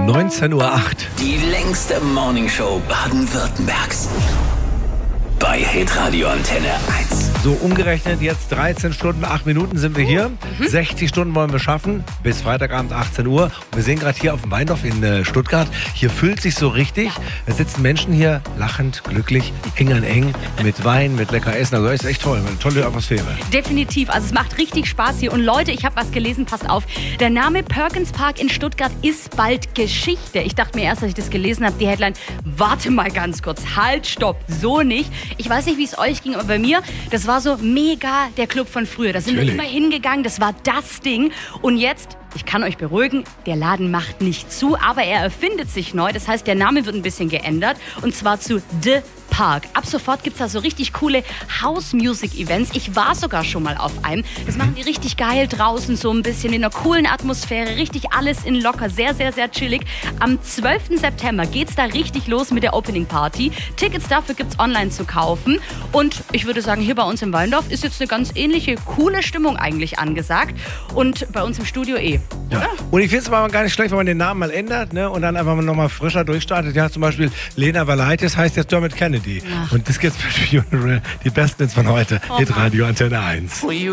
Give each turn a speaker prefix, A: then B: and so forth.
A: 19:08 Uhr.
B: Die längste Morningshow Baden-Württembergs. Bei Hitradio Antenne 1.
A: So umgerechnet jetzt 13 Stunden, 8 Minuten sind wir hier. 60 Stunden wollen wir schaffen, bis Freitagabend 18 Uhr. Und wir sehen gerade hier auf dem Weindorf in Stuttgart, hier füllt sich so richtig. Es sitzen Menschen hier lachend, glücklich, eng an eng, mit Wein, mit lecker Essen. Also ist echt toll, eine tolle Atmosphäre.
C: Definitiv, also es macht richtig Spaß hier. Und Leute, ich habe was gelesen, passt auf. Der Name Perkins Park in Stuttgart ist bald Geschichte. Ich dachte mir erst, als ich das gelesen habe, die Headline, warte mal ganz kurz, halt, stopp, so nicht. Ich weiß nicht, wie es euch ging, aber bei mir, das war so mega der Club von früher. Da sind wir immer hingegangen, das war das Ding. Und jetzt, ich kann euch beruhigen, der Laden macht nicht zu, aber er erfindet sich neu. Das heißt, der Name wird ein bisschen geändert und zwar zu The Park. Ab sofort gibt es da so richtig coole House-Music-Events. Ich war sogar schon mal auf einem. Das machen die richtig geil draußen, so ein bisschen in einer coolen Atmosphäre. Richtig alles in locker, sehr, sehr, sehr chillig. Am 12. September geht's da richtig los mit der Opening-Party. Tickets dafür gibt's online zu kaufen. Und ich würde sagen, hier bei uns im Weindorf ist jetzt eine ganz ähnliche, coole Stimmung eigentlich angesagt. Und bei uns im Studio
A: Ja. Und ich finde es aber gar nicht schlecht, wenn man den Namen mal ändert, ne? Und dann einfach mal nochmal frischer durchstartet. Ja, zum Beispiel Lena Valaitis heißt jetzt Dermot Kennedy.
C: Ach.
A: Und das gibt's für die besten jetzt von heute. Hitradio Antenne 1.